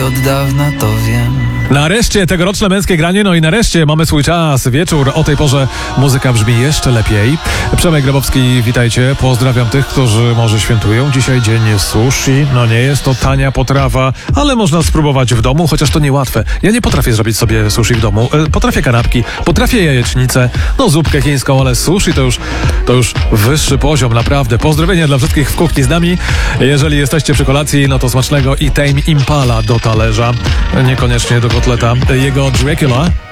Od dawna to wiem. Nareszcie tegoroczne męskie granie, no i nareszcie mamy swój czas, wieczór. O tej porze muzyka brzmi jeszcze lepiej. Przemek Grabowski, witajcie. Pozdrawiam tych, którzy może świętują. Dzisiaj dzień sushi. No nie jest to tania potrawa, ale można spróbować w domu, chociaż to niełatwe. Ja nie potrafię zrobić sobie sushi w domu. Potrafię kanapki, potrafię jajecznicę, no zupkę chińską, ale sushi to już wyższy poziom, naprawdę. Pozdrowienia dla wszystkich w kuchni z nami. Jeżeli jesteście przy kolacji, no to smacznego i Tame Impala do talerza. Niekoniecznie do kotleta. Jego Dracula